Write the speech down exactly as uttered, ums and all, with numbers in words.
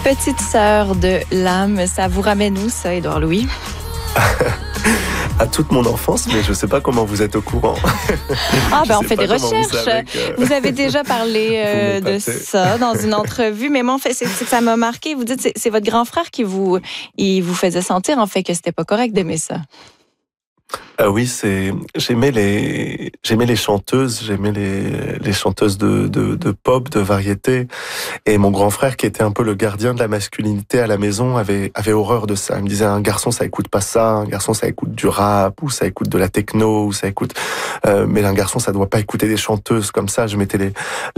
Petite sœur de l'âme, ça vous ramène où ça, Édouard Louis? À toute mon enfance, mais je ne sais pas comment vous êtes au courant. Ah ben on fait des vous recherches. savez que- Vous avez déjà parlé euh, de m'épatez. ça dans une entrevue, mais moi en fait c'est, c'est que ça m'a marqué. Vous dites c'est, c'est votre grand frère qui vous il vous faisait sentir en fait que c'était pas correct d'aimer ça. Ah oui, c'est j'aimais les j'aimais les chanteuses, j'aimais les les chanteuses de de de pop, de variété, et mon grand frère qui était un peu le gardien de la masculinité à la maison avait avait horreur de ça. Il me disait un garçon ça écoute pas ça, un garçon ça écoute du rap ou ça écoute de la techno ou ça écoute euh, mais un garçon ça doit pas écouter des chanteuses comme ça. Je mettais les